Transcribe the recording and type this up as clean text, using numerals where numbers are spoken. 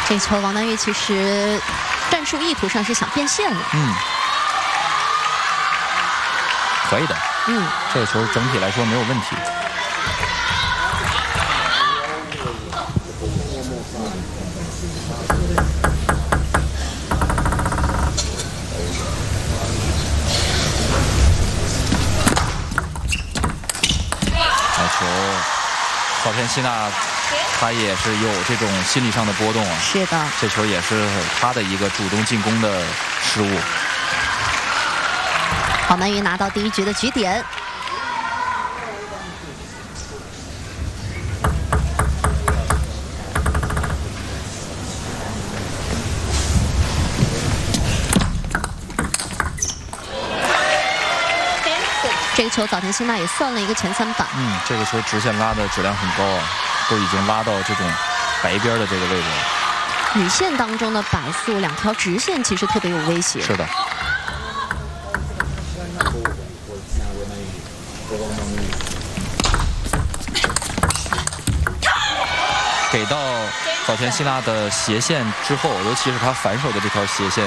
这球王丹玉其实战术意图上是想变线了。 可以的。这个球整体来说没有问题。好球，草田希娜。 他也是有这种心理上的波动啊。 是的， 这球也是他的一个主动进攻的失误。 王丹玉拿到第1局的局点。这个球早田希娜也算了一个前3板。 这个球直线拉的质量很高啊。 都已经拉到这种白边的这个位置了。 女线当中的摆速2条直线其实特别有威胁。 是的。给到早田希娜的斜线之后，尤其是她反手的这条斜线。